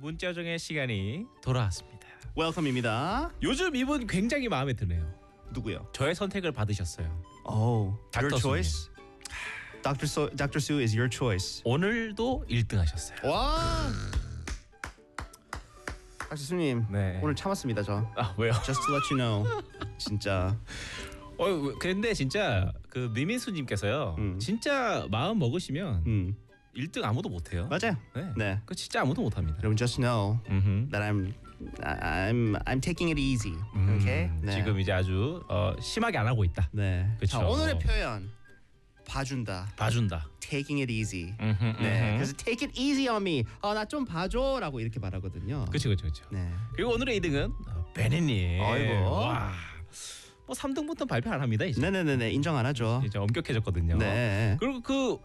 문자정의 시간이 돌아왔습니다. 웰컴입니다. 요즘 이분 굉장히 마음에 드네요. 누구요? 저의 선택을 받으셨어요. Oh, your 닥터 choice. Dr. Sue is your choice. 오늘도 1등 하셨어요. 와. 닥터 수님, 네. 오늘 참았습니다 저. 아 왜요? Just to let you know. 진짜. 근데 진짜 그 미민수님께서요. 진짜 마음 먹으시면 1등 아무도 못해요. 맞아요. 네. 네. 그 진짜 아무도 못합니다. 여러분 just know that I'm taking it easy. Okay? 네. 지금 이제 아주 심하게 안 하고 있다. 네. 그쵸. 자, 오늘의 표현 봐준다. 봐준다. Taking it easy. 네. 그래서 take it easy on me. 나 좀 봐줘라고 이렇게 말하거든요. 그렇죠. 네. 그리고 오늘의 2등은 베니님. 아이고. 와. 뭐 3등부터 발표 안 합니다 이제. 네네네 인정 안 하죠. 이제 엄격해졌거든요. 네. 그리고 그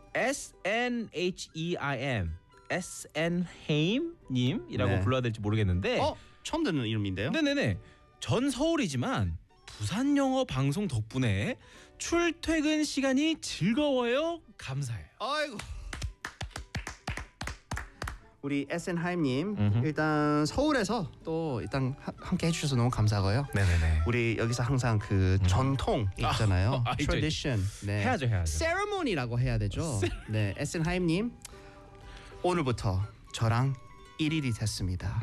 SNHEIM SNHEIM님이라고 네. 불러야 될지 모르겠는데. 처음 듣는 이름인데요. 네네네. 전 서울이지만 부산 영어 방송 덕분에 출퇴근 시간이 즐거워요. 감사해요. 아이고. 우리 SNHeim님 일단 서울에서 또 일단 함께 해주셔서 너무 감사하고요. 네네네. 우리 여기서 항상 그 전통 있잖아요. 있죠. tradition. 네. 해야죠. ceremony라고 해야 되죠. 네, SNHeim님 오늘부터 저랑 1일이 됐습니다.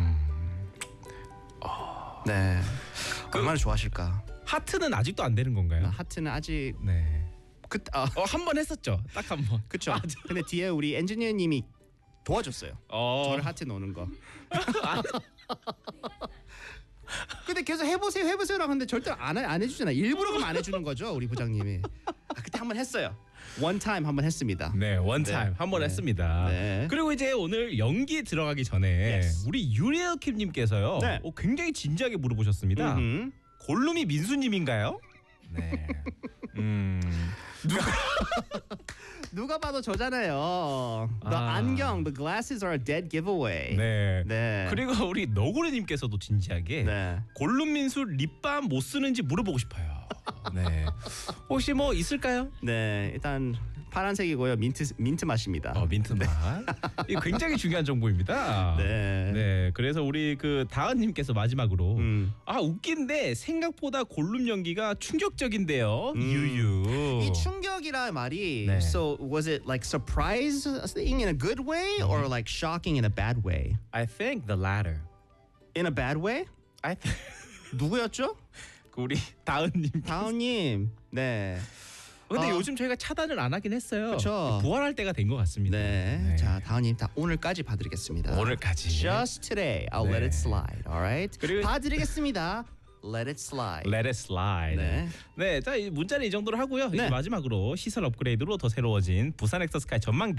네. 얼마나 좋아하실까? 하트는 아직도 안 되는 건가요? 하트는 아직 네. 한 번 했었죠. 딱 한 번. 그렇죠. 근데 뒤에 우리 엔지니어님이 도와줬어요. 저를 하트 넣는 거. 근데 계속 해보세요라고 하는데 절대 안 해주잖아. 일부러 그럼 안 해주는 거죠, 우리 부장님이. 그때 한 번 했어요. one time 한 번 했습니다. 네, one time 한 번 했습니다. 네. 그리고 이제 오늘 연기 들어가기 전에 Yes. 우리 유리엘킴님께서요. 네. 굉장히 진지하게 물어보셨습니다. 골룸이 민수님인가요? 네. 누가 봐도 저잖아요. The 안경, the glasses are a dead giveaway. 네. 네. 그리고 우리 너구리님께서도 진지하게 네. 골룸 민수 립밤 못 쓰는지 물어보고 싶어요. 네. 혹시 뭐 있을까요? 네, 일단 파란색이고요. 민트 맛입니다. 민트 맛. 이거 굉장히 중요한 정보입니다. 네. 네. 그래서 우리 그 다은님께서 마지막으로 웃긴데 생각보다 골룸 연기가 충격적인데요. 유유. 이 충격이라 말이 네. So was it like surprising in a good way or like shocking in a bad way? I think the latter. In a bad way? I think 누구였죠? 우리 다은님. 다운님. 네. 근데 요즘 저희가 차단을 안 하긴 했어요. 그쵸. 부활할 때가 된 것 같습니다. 네. 자, 다운님 다 오늘까지 봐드리겠습니다. 오늘까지. Just today, I'll let it slide. Alright. 그리고 봐드리겠습니다. Let it slide. Let it slide. 네. 네, 자 이 문자는 이 정도로 하고요. 이제 네. 마지막으로 시설 업그레이드로 더 새로워진 부산 엑서스카이 전망대.